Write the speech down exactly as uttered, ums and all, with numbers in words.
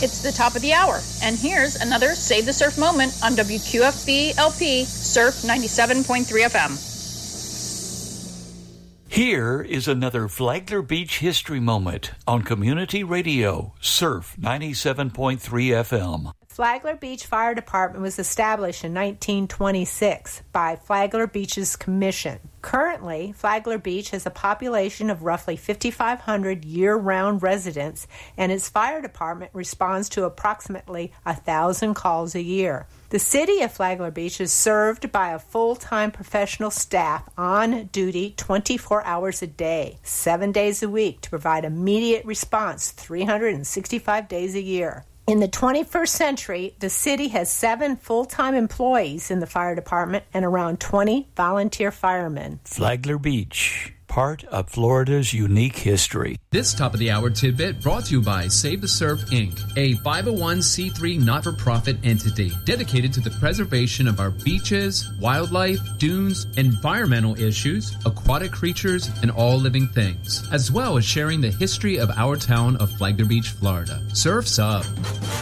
It's the top of the hour, and here's another Save the Surf moment on W Q F B L P Surf ninety-seven point three F M. Here is another Flagler Beach history moment on Community Radio, Surf ninety-seven point three F M. Flagler Beach Fire Department was established in nineteen twenty-six by Flagler Beach's Commission. Currently, Flagler Beach has a population of roughly fifty-five hundred year-round residents, and its fire department responds to approximately one thousand calls a year. The city of Flagler Beach is served by a full-time professional staff on duty twenty-four hours a day, seven days a week, to provide immediate response three hundred sixty-five days a year. In the twenty-first century, the city has seven full-time employees in the fire department and around twenty volunteer firemen. Flagler Beach, part of Florida's unique history. This top-of-the-hour tidbit brought to you by Save the Surf, Incorporated, a five oh one c three not-for-profit entity dedicated to the preservation of our beaches, wildlife, dunes, environmental issues, aquatic creatures, and all living things, as well as sharing the history of our town of Flagler Beach, Florida. Surf's up.